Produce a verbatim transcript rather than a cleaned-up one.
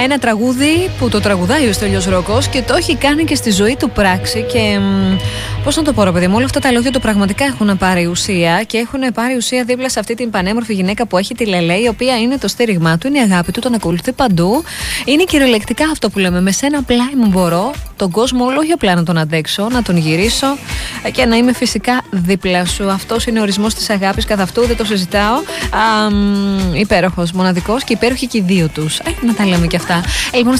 Ένα τραγούδι που το τραγουδάει ο Στέλιος Ρόκος και το έχει κάνει και στη ζωή του πράξη. Και πώς να το πω, ρε παιδί μου, όλα αυτά τα λόγια του πραγματικά έχουν πάρει ουσία και έχουν πάρει ουσία δίπλα σε αυτή την πανέμορφη γυναίκα που έχει τη Λελέ, η οποία είναι το στήριγμά του, είναι η αγάπη του, τον ακολουθεί παντού. Είναι κυριολεκτικά αυτό που λέμε: με σένα πλάι μου μπορώ τον κόσμο όλο, όχι απλά να τον αντέξω, να τον γυρίσω και να είμαι φυσικά δίπλα σου. Αυτός είναι ο ορισμός της αγάπης καθ' αυτού, δεν το συζητάω. Α, υπέροχος, μοναδικός και υπέροχοι και οι δύο τους. Ε, να τα λέμε και αυτά. Ε, λοιπόν,